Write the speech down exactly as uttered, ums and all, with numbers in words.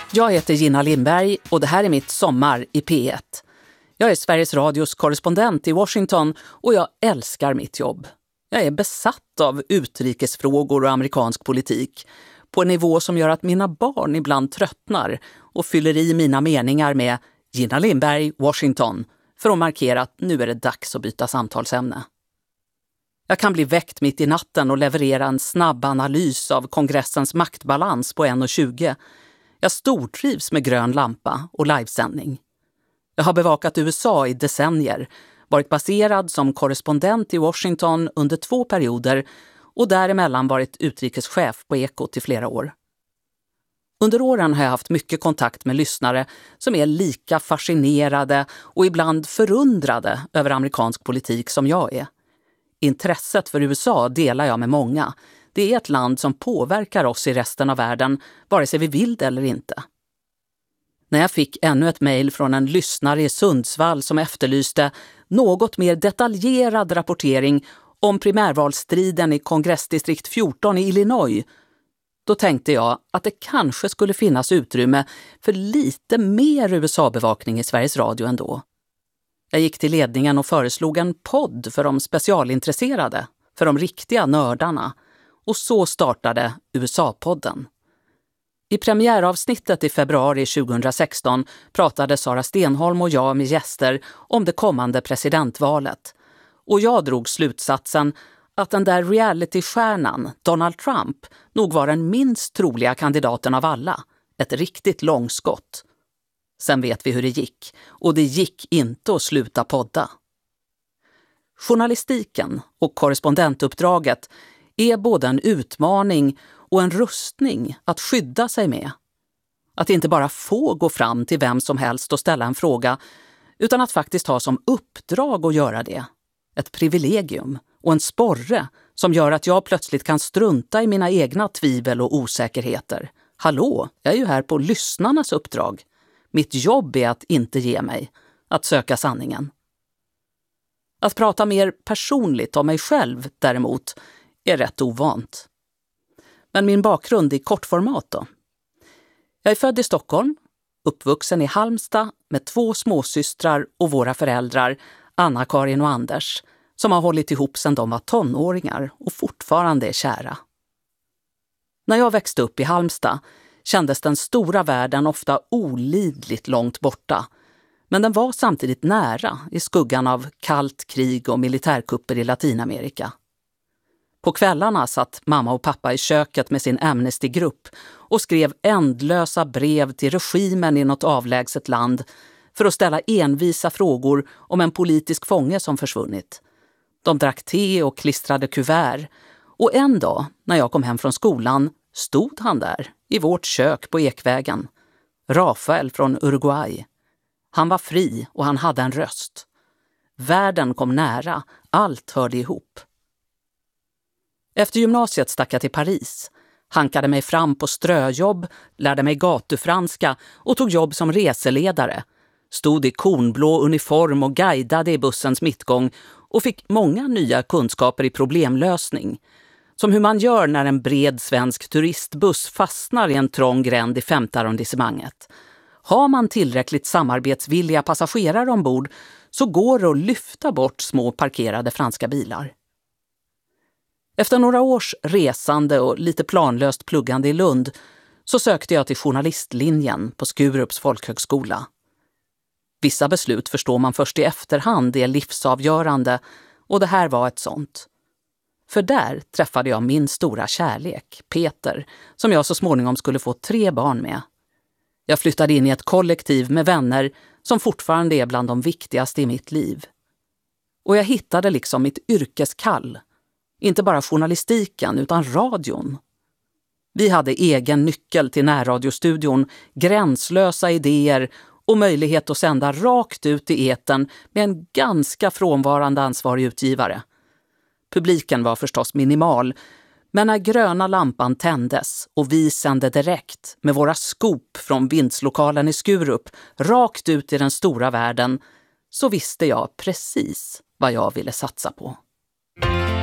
Jag heter Gina Lindberg och det här är mitt sommar i P ett. Jag är Sveriges Radios korrespondent i Washington och jag älskar mitt jobb. Jag är besatt av utrikesfrågor och amerikansk politik på en nivå som gör att mina barn ibland tröttnar och fyller i mina meningar med Gina Lindberg, Washington, för att markera att nu är det dags att byta samtalsämne. Jag kan bli väckt mitt i natten och leverera en snabb analys av kongressens maktbalans på en tjugo. Jag stortrivs med grön lampa och livesändning. Jag har bevakat U S A i decennier, varit baserad som korrespondent i Washington under två perioder och däremellan varit utrikeschef på Ekot i flera år. Under åren har jag haft mycket kontakt med lyssnare som är lika fascinerade och ibland förundrade över amerikansk politik som jag är. Intresset för U S A delar jag med många. Det är ett land som påverkar oss i resten av världen, vare sig vi vill det eller inte. När jag fick ännu ett mejl från en lyssnare i Sundsvall som efterlyste något mer detaljerad rapportering om primärvalsstriden i kongressdistrikt fjorton i Illinois, då tänkte jag att det kanske skulle finnas utrymme för lite mer U S A-bevakning i Sveriges Radio ändå. Jag gick till ledningen och föreslog en podd för de specialintresserade, för de riktiga nördarna. Och så startade U S A-podden. I premiäravsnittet i februari tjugohundrasexton pratade Sara Stenholm och jag med gäster om det kommande presidentvalet. Och jag drog slutsatsen att den där reality-stjärnan, Donald Trump, nog var den minst troliga kandidaten av alla. Ett riktigt långskott. Sen vet vi hur det gick. Och det gick inte att sluta podda. Journalistiken och korrespondentuppdraget är både en utmaning och en rustning att skydda sig med. Att inte bara få gå fram till vem som helst och ställa en fråga, utan att faktiskt ha som uppdrag att göra det. Ett privilegium och en sporre som gör att jag plötsligt kan strunta i mina egna tvivel och osäkerheter. Hallå, jag är ju här på lyssnarnas uppdrag. Mitt jobb är att inte ge mig, att söka sanningen. Att prata mer personligt om mig själv däremot är rätt ovant. Men min bakgrund i kortformat då? Jag är född i Stockholm, uppvuxen i Halmstad med två småsystrar och våra föräldrar, Anna-Karin och Anders, som har hållit ihop sedan de var tonåringar och fortfarande är kära. När jag växte upp i Halmstad kändes den stora världen ofta olidligt långt borta, men den var samtidigt nära i skuggan av kallt krig och militärkupper i Latinamerika. På kvällarna satt mamma och pappa i köket med sin Amnesty-grupp och skrev ändlösa brev till regimen i något avlägset land för att ställa envisa frågor om en politisk fånge som försvunnit. De drack te och klistrade kuvert och en dag när jag kom hem från skolan stod han där i vårt kök på Ekvägen. Rafael från Uruguay. Han var fri och han hade en röst. Världen kom nära, allt hörde ihop. Efter gymnasiet stack jag till Paris, hankade mig fram på ströjobb, lärde mig gatufranska och tog jobb som reseledare. Stod i kornblå uniform och guidade i bussens mittgång och fick många nya kunskaper i problemlösning. Som hur man gör när en bred svensk turistbuss fastnar i en trång gränd i femte arrondissemanget. Har man tillräckligt samarbetsvilliga passagerare ombord så går det att lyfta bort små parkerade franska bilar. Efter några års resande och lite planlöst pluggande i Lund så sökte jag till journalistlinjen på Skurups folkhögskola. Vissa beslut förstår man först i efterhand är livsavgörande och det här var ett sånt. För där träffade jag min stora kärlek, Peter, som jag så småningom skulle få tre barn med. Jag flyttade in i ett kollektiv med vänner som fortfarande är bland de viktigaste i mitt liv. Och jag hittade liksom mitt yrkeskall. Inte bara journalistiken utan radion. Vi hade egen nyckel till närradiostudion, gränslösa idéer och möjlighet att sända rakt ut i etern med en ganska frånvarande ansvarig utgivare. Publiken var förstås minimal, men när gröna lampan tändes och vi sände direkt med våra skop från vindslokalen i Skurup rakt ut i den stora världen så visste jag precis vad jag ville satsa på.